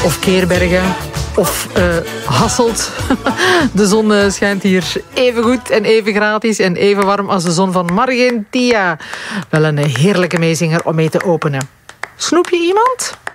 of Keerbergen of Hasselt. De zon schijnt hier even goed en even gratis en even warm als de zon van Margentia. Wel een heerlijke meezinger om mee te openen. Snoep je iemand?